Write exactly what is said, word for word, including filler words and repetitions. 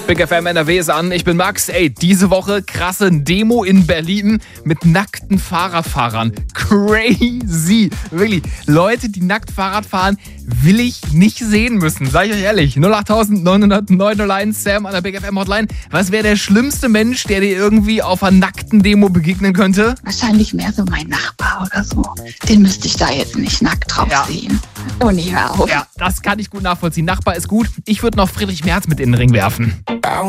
Big F M N R W ist an. Ich bin Max. Ey, diese Woche krasse Demo in Berlin mit nackten Fahrradfahrern. Crazy. Wirklich. Leute, die nackt Fahrrad fahren, will ich nicht sehen müssen. Sag ich euch ehrlich. null acht neun null neun null eins Sam an der Big F M Hotline. Was wäre der schlimmste Mensch, der dir irgendwie auf einer nackten Demo begegnen könnte? Wahrscheinlich mehr so mein Nachbar oder so. Den müsste ich da jetzt nicht nackt drauf Ja. sehen. Oh nee, hör auf. Ja, das kann ich gut nachvollziehen. Nachbar ist gut. Ich würde noch Friedrich Merz mit in den Ring werfen.